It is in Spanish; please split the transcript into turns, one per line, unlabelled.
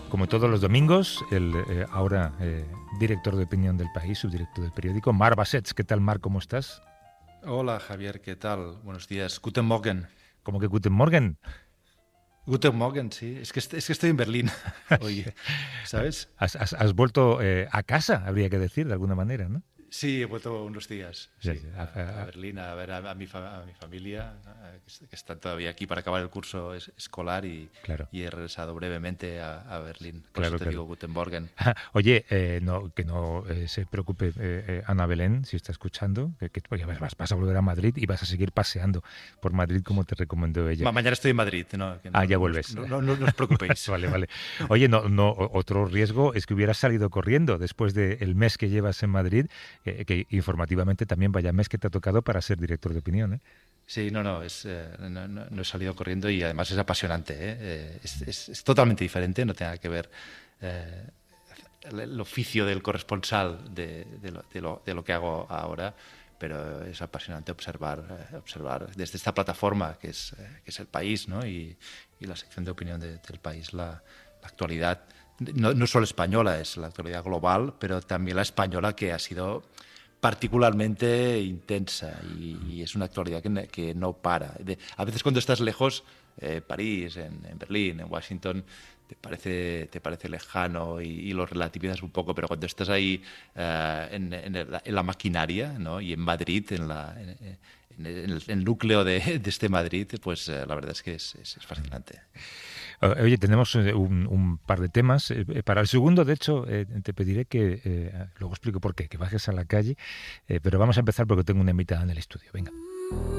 Como todos los domingos, el ahora director de opinión del País, subdirector del periódico, Marc Bassets. ¿Qué tal, Marc? ¿Cómo estás?
Hola Javier, ¿qué tal? Buenos días. Guten Morgen.
¿Cómo que Guten Morgen?
Guten Morgen, sí. Es que estoy en Berlín hoy, ¿sabes?
Has vuelto a casa, habría que decir, de alguna manera, ¿no?
Sí, he vuelto unos días,
Ya,
sí, a Berlín a ver a mi familia, que está todavía aquí para acabar el curso escolar
claro,
y he regresado brevemente a Berlín. Por eso
claro,
te
claro.
digo Guten Morgen.
Oye, que no se preocupe Ana Belén, si está escuchando, oye, vas a volver a Madrid y vas a seguir paseando por Madrid como te recomendó ella.
Mañana estoy en Madrid, ¿no? Que no,
Ya
no,
vuelves.
no os preocupéis.
Vale, vale. Oye, otro riesgo es que hubieras salido corriendo después del mes que llevas en Madrid, que informativamente también vaya mes que te ha tocado para ser director de opinión, ¿eh?
Sí, no he salido corriendo y además es apasionante, ¿eh? Es totalmente diferente, no tiene nada que ver eh, el oficio del corresponsal de lo que hago ahora, pero es apasionante observar desde esta plataforma que es el País, ¿no? Y la sección de opinión del País, la actualidad, no solo española, es la actualidad global, pero también la española que ha sido particularmente intensa y es una actualidad que no para. A veces cuando estás lejos, París, en Berlín, en Washington, te parece lejano y lo relativizas un poco, pero cuando estás ahí en la maquinaria, ¿no? Y en Madrid, en el núcleo de este Madrid, pues la verdad es que es fascinante.
Oye, tenemos un par de temas. Para el segundo, de hecho, te pediré que, luego explico por qué, que bajes a la calle, pero vamos a empezar porque tengo una invitada en el estudio. Venga.